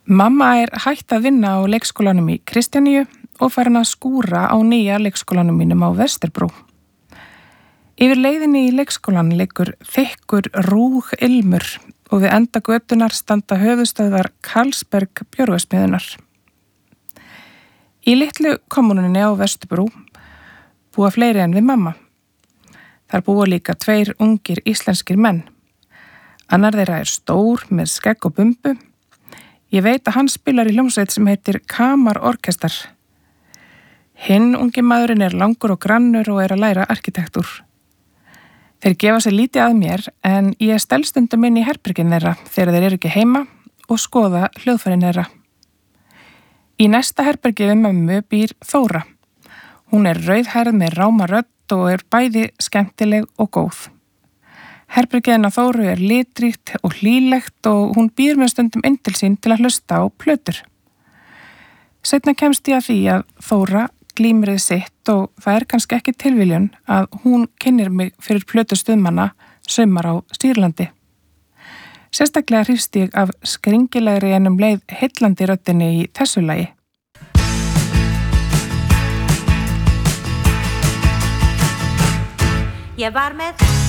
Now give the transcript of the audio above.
Mamma hætt að vinna á leikskólanum í Kristjaníu og farin að skúra á nýja leikskólanum mínum á Vesturbrú. Yfir leiðinni í leikskólan liggur þykkur rúg ilmur og við enda götunar standa höfuðstöðvar Carlsberg bjórverksmiðjunnar. Í litlu kommununni á Vesturbrú búa fleiri en við mamma. Þar búa líka 2 ungir íslenskir menn. Annar þeirra stór með skegg og bumbu. Ég veit að hann spilar í hljómsveit sem heitir Kamarorkestar. Hinn ungi maðurinn langur og grannur og að læra arkitektúr. Þeir gefa sér lítið að mér en ég stel stundum inn í herbergin þeirra þegar þeir eru ekki heima og skoða hljóðfærin þeirra. Í næsta herbergi við mömmu býr Þóra. Hún rauðhærð með ráma rödd og bæði skemmtileg og góð. Herbergið Þóru litríkt og hlýlegt og hún býr með stundum inn til sín til að hlusta á plötur. Seinna kemst ég að því að Þóra glímir við sitt og það kannski ekki tilviljun að hún kynnir mig fyrir plötustuðmanna Saumar á Sýrlandi. Sérstaklega hrífst ég af skringilegri en leið heillandi röddinni í þessu lagi. Ég var með